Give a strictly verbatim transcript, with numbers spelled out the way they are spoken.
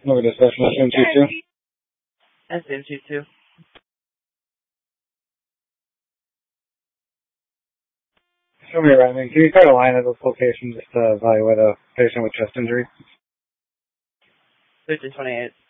Lower discussion, S M two two. S M two two. Show me around. Can you try to line at this location just to evaluate a patient with chest injury? thirteen twenty-eight.